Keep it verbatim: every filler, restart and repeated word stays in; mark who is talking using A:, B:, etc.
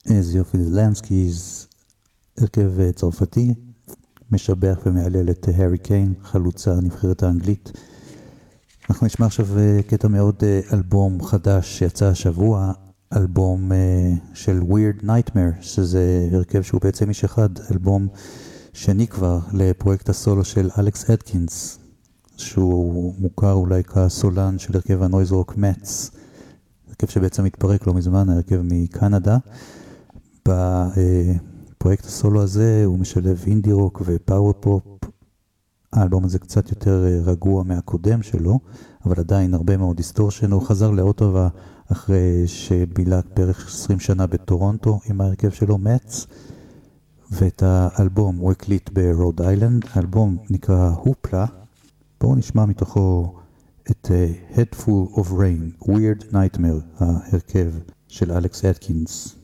A: איזה יופי, לנסקיז, הרכב צרפתי, משבח ומעלל את הארי קיין, חלוצה הנבחרת האנגלית. אנחנו נשמע עכשיו קטע מאוד אלבום חדש שיצא השבוע, אלבום של Weird Nightmare, שזה הרכב שהוא בעצם איש אחד, אלבום שני כבר לפרויקט הסולו של אלכס אדקינס, שהוא מוכר אולי כסולן של הרכב הנויז רוק מאץ, הרכב שבעצם התפרק לא מזמן, הרכב מקנדה. בפרויקט הסולו הזה הוא משלב אינדי רוק ופאוור פופ. האלבום הזה קצת יותר רגוע מהקודם שלו, אבל עדיין הרבה מאוד דיסטורשן. הוא חזר לאוטובה אחרי שבילה בערך עשרים שנה בטורונטו עם ההרכב שלו מאץ, ואת האלבום הוא הקליט ברוד איילנד. האלבום נקרא הופלה. בואו נשמע מתוכו את Head Full of Rain, Weird Nightmare, ההרכב של אלכס אדקינס.